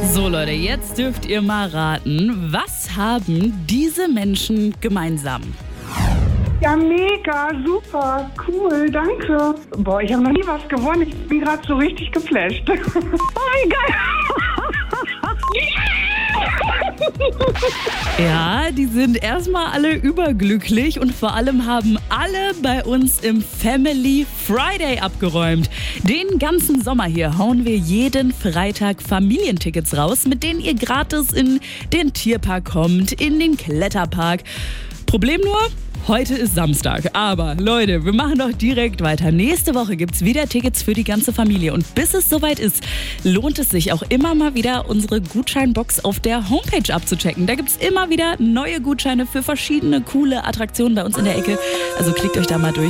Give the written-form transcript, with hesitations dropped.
So Leute, jetzt dürft ihr mal raten, was haben diese Menschen gemeinsam? Ja, mega, super, cool, danke. Boah, ich habe noch nie was gewonnen. Ich bin gerade so richtig geflasht. Oh, wie geil. Ja, die sind erstmal alle überglücklich und vor allem haben alle bei uns im Family Friday abgeräumt. Den ganzen Sommer hier hauen wir jeden Freitag Familientickets raus, mit denen ihr gratis in den Tierpark kommt, in den Kletterpark. Problem nur, heute ist Samstag, aber Leute, wir machen doch direkt weiter. Nächste Woche gibt's wieder Tickets für die ganze Familie und bis es soweit ist, lohnt es sich auch immer mal wieder, unsere Gutscheinbox auf der Homepage abzuchecken. Da gibt's immer wieder neue Gutscheine für verschiedene coole Attraktionen bei uns in der Ecke. Also klickt euch da mal durch.